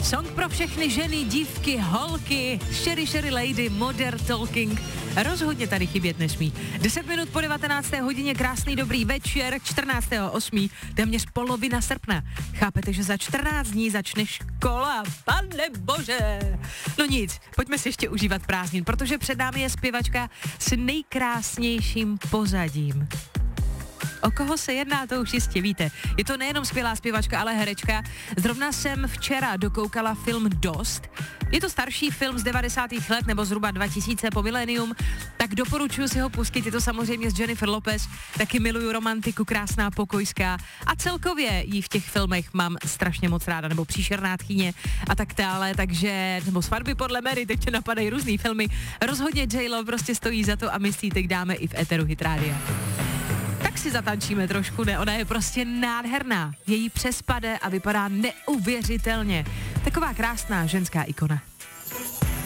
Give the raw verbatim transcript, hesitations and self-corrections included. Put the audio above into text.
Song pro všechny ženy, dívky, holky, Sherry Sherry Lady, Modern Talking. Rozhodně tady chybět nesmí. deset minut po devatenácté hodině, krásný dobrý večer, čtrnáctého osmého téměř polovina srpna. Chápete, že za čtrnáct dní začne škola? Pane bože! No nic, pojďme si ještě užívat prázdnin, protože před námi je zpěvačka s nejkrásnějším pozadím. O koho se jedná, to už jistě víte. Je to nejenom skvělá zpěvačka, ale herečka. Zrovna jsem včera dokoukala film Dost. Je to starší film z devadesátých let, nebo zhruba dva tisíce po milénium, tak doporučuji si ho pustit. Je to samozřejmě s Jennifer Lopez, taky miluju romantiku, krásná, pokojská a celkově jí v těch filmech mám strašně moc ráda, nebo Příšerná tchýně a tak dále, takže, nebo Svatby podle Mary, teď tě napadají různý filmy. Rozhodně J-Lo prostě stojí za to a my si ji teď dáme i v éteru Hit Rádia. Tak si zatančíme trošku, ne? Ona je prostě nádherná. Její přespade a vypadá neuvěřitelně. Taková krásná ženská ikona.